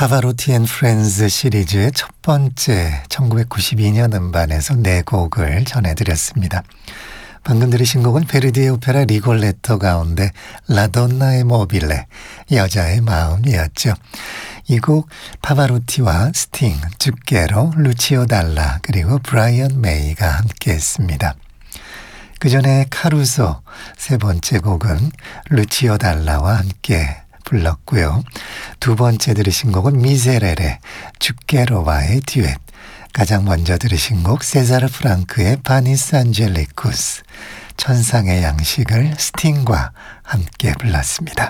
파바로티 앤 프렌즈 시리즈의 첫 번째 1992년 음반에서 네 곡을 전해드렸습니다. 방금 들으신 곡은 베르디의 오페라 리골레토 가운데 라돈나의 모빌레, 여자의 마음이었죠. 이 곡 파바로티와 스팅, 주게로, 루치오 달라 그리고 브라이언 메이가 함께했습니다. 그 전에 카루소 세 번째 곡은 루치오 달라와 함께 불렀고요. 두 번째 들으신 곡은 미세레레, 주게로와의 듀엣. 가장 먼저 들으신 곡 세자르 프랑크의 바니스 안젤리쿠스, 천상의 양식을 스팅과 함께 불렀습니다.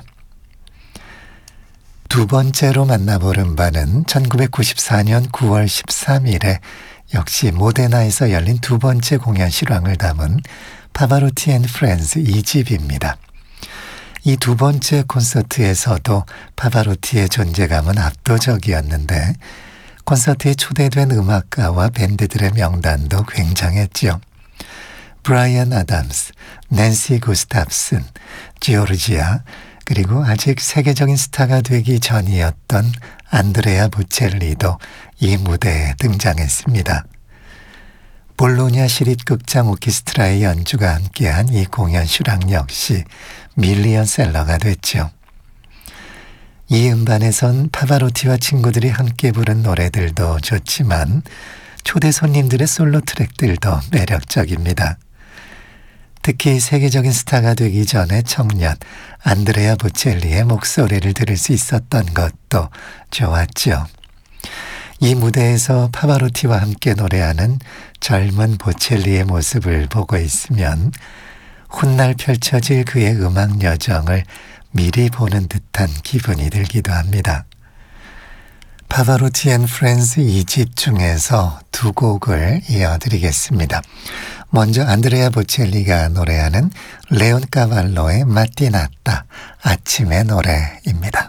두 번째로 만나볼 음반은 1994년 9월 13일에 역시 모데나에서 열린 두 번째 공연 실황을 담은 파바로티 앤 프렌즈 2집입니다. 이 두 번째 콘서트에서도 파바로티의 존재감은 압도적이었는데 콘서트에 초대된 음악가와 밴드들의 명단도 굉장했죠. 브라이언 아담스, 낸시 구스탑슨, 지오르지아, 그리고 아직 세계적인 스타가 되기 전이었던 안드레아 보첼리도 이 무대에 등장했습니다. 볼로냐 시립극장 오케스트라의 연주가 함께한 이 공연 실황 역시 밀리언셀러가 됐죠. 이 음반에선 파바로티와 친구들이 함께 부른 노래들도 좋지만 초대 손님들의 솔로 트랙들도 매력적입니다. 특히 세계적인 스타가 되기 전에 청년 안드레아 보첼리의 목소리를 들을 수 있었던 것도 좋았죠. 이 무대에서 파바로티와 함께 노래하는 젊은 보첼리의 모습을 보고 있으면 훗날 펼쳐질 그의 음악 여정을 미리 보는 듯한 기분이 들기도 합니다. 파바로티 앤 프렌즈 2집 중에서 두 곡을 이어드리겠습니다. 먼저 안드레아 보첼리가 노래하는 레온 까발로의 마띠나따, 아침의 노래입니다.